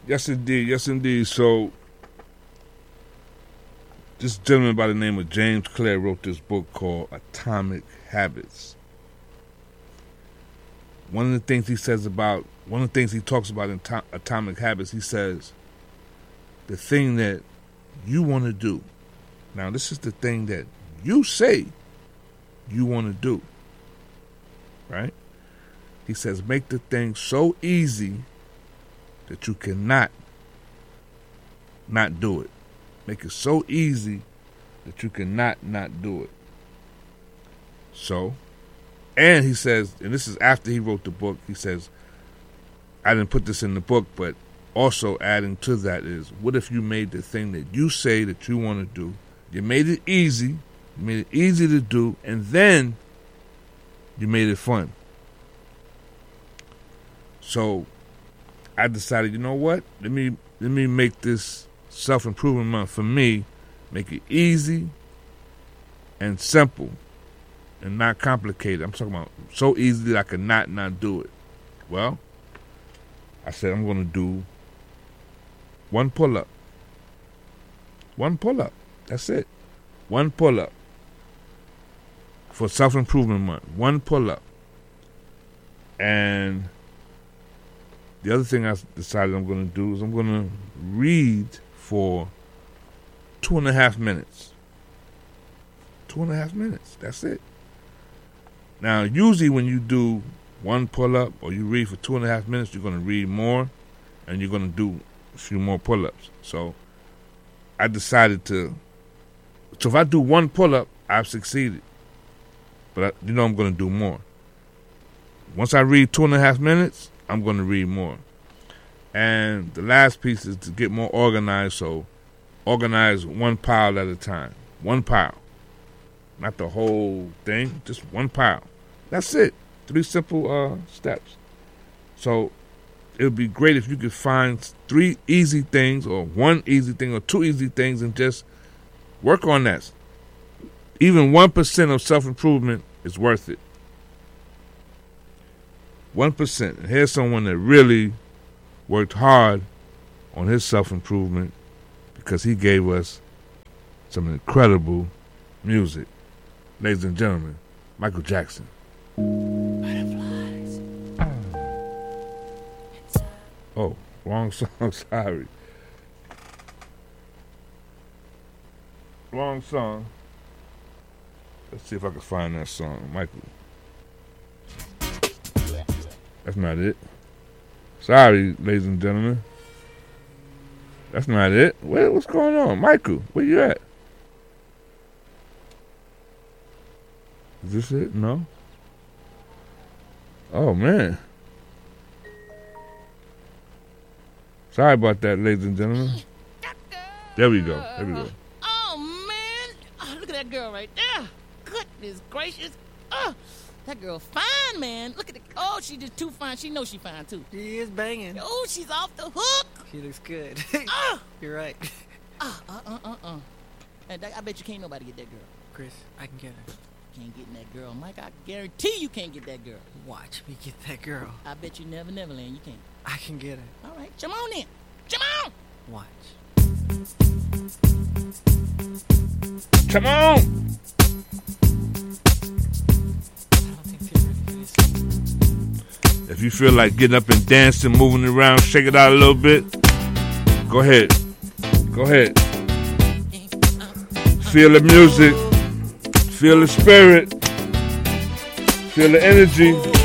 Yes, indeed. Yes, indeed. So, this gentleman by the name of James Clear wrote this book called Atomic Habits. One of the things he talks about in Atomic Habits, he says, the thing that you want to do. Now, this is the thing that you say you want to do. Right? He says, make the thing so easy that you cannot not do it. Make it so easy that you cannot not do it. So, and he says, and this is after he wrote the book, he says, I didn't put this in the book, but also adding to that is, what if you made the thing that you say that you want to do, you made it easy to do, and then you made it fun. So I decided, you know what? Let me make this self-improvement month for me, make it easy and simple and not complicated. I'm talking about so easy that I could not do it. Well, I said I'm going to do one pull-up. One pull-up. That's it. One pull-up for self-improvement month. One pull-up. And the other thing I decided I'm going to do is I'm going to read for 2.5 minutes. 2.5 minutes. That's it. Now, usually when you do one pull-up or you read for 2.5 minutes, you're going to read more and you're going to do a few more pull-ups. So I decided so if I do one pull-up, I've succeeded. But I'm going to do more. Once I read 2.5 minutes, I'm going to read more. And the last piece is to get more organized. So organize one pile at a time. One pile. Not the whole thing, just one pile. That's it. 3 simple steps. So it would be great if you could find 3 easy things or 1 easy thing or 2 easy things and just work on that. Even 1% of self-improvement is worth it. 1%. And here's someone that really worked hard on his self-improvement because he gave us some incredible music. Ladies and gentlemen, Michael Jackson. Butterflies. Oh, wrong song, sorry. Wrong song. Let's see if I can find that song. Michael. That's not it. Sorry, ladies and gentlemen. That's not it. What's going on? Michael, where you at? Is this it? No? Oh, man. Sorry about that, ladies and gentlemen. There we go. There we go. Oh, man. Oh, look at that girl right there. Goodness gracious. Oh, that girl fine, man. Look at it. Oh, she just too fine. She knows she fine, too. She is banging. Oh, she's off the hook. She looks good. You're right. And I bet you can't nobody get that girl. Chris, I can get her. Can't get that girl, Mike. I guarantee you can't get that girl. Watch me get that girl. I bet you never, land. You can't. I can get her. All right, come on then. Come on. Watch. Come on. If you feel like getting up and dancing, moving around, shake it out a little bit, go ahead. Go ahead. Feel the music. Feel the spirit. Feel the energy.